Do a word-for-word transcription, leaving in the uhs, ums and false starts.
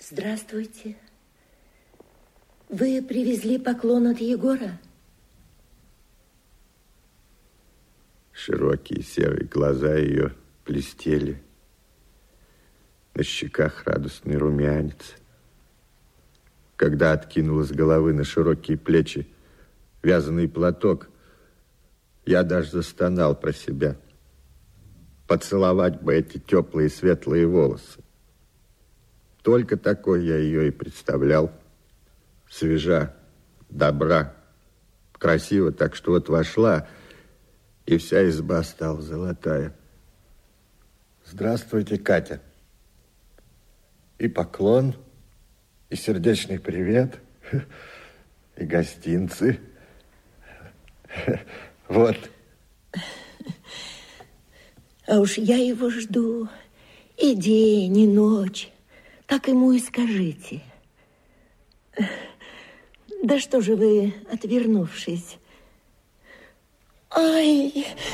Здравствуйте. Вы привезли поклон от Егора? Широкие серые глаза ее блестели. На щеках радостный румянец. Когда откинула с головы на широкие плечи вязаный платок, я даже застонал про себя. Поцеловать бы эти теплые светлые волосы. Только такой я ее и представлял. Свежа, добра, красиво, так что вот вошла, и вся изба стала золотая. Здравствуйте, Катя. И поклон, и сердечный привет, и гостинцы. Вот. А уж я его жду и день, и ночь. Так ему и скажите. Да что же вы, отвернувшись? Ай!